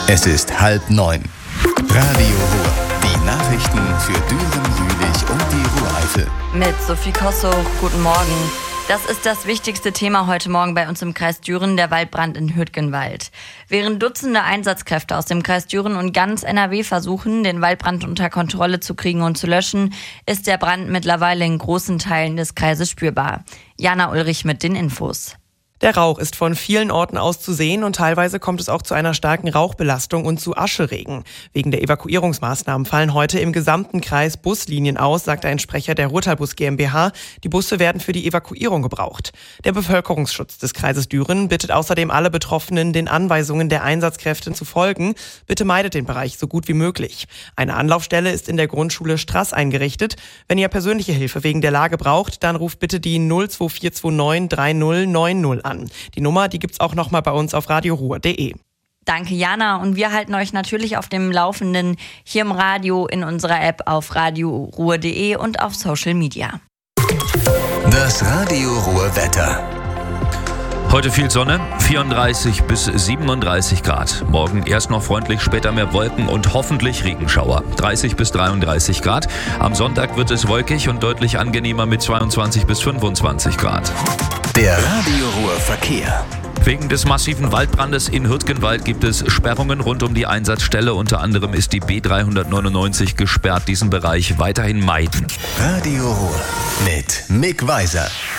Es ist 8:30. Radio Ruhr. Die Nachrichten für Düren, Jülich und die Ruhr-Eifel. Mit Sophie Kossow, guten Morgen. Das ist das wichtigste Thema heute Morgen bei uns im Kreis Düren, der Waldbrand in Hürtgenwald. Während Dutzende Einsatzkräfte aus dem Kreis Düren und ganz NRW versuchen, den Waldbrand unter Kontrolle zu kriegen und zu löschen, ist der Brand mittlerweile in großen Teilen des Kreises spürbar. Jana Ulrich mit den Infos. Der Rauch ist von vielen Orten aus zu sehen und teilweise kommt es auch zu einer starken Rauchbelastung und zu Ascheregen. Wegen der Evakuierungsmaßnahmen fallen heute im gesamten Kreis Buslinien aus, sagt ein Sprecher der Ruhrtalbus GmbH. Die Busse werden für die Evakuierung gebraucht. Der Bevölkerungsschutz des Kreises Düren bittet außerdem alle Betroffenen, den Anweisungen der Einsatzkräfte zu folgen. Bitte meidet den Bereich so gut wie möglich. Eine Anlaufstelle ist in der Grundschule Straß eingerichtet. Wenn ihr persönliche Hilfe wegen der Lage braucht, dann ruft bitte die 02429 3090 an. Die Nummer, die gibt's auch nochmal bei uns auf radioruhr.de. Danke, Jana. Und wir halten euch natürlich auf dem Laufenden hier im Radio, in unserer App auf radioruhr.de und auf Social Media. Das Radio Ruhr Wetter. Heute viel Sonne, 34 bis 37 Grad. Morgen erst noch freundlich, später mehr Wolken und hoffentlich Regenschauer. 30 bis 33 Grad. Am Sonntag wird es wolkig und deutlich angenehmer mit 22 bis 25 Grad. Der Radio Ruhr Verkehr. Wegen des massiven Waldbrandes in Hürtgenwald gibt es Sperrungen rund um die Einsatzstelle. Unter anderem ist die B399 gesperrt. Diesen Bereich weiterhin meiden. Radio Ruhr mit Mick Weiser.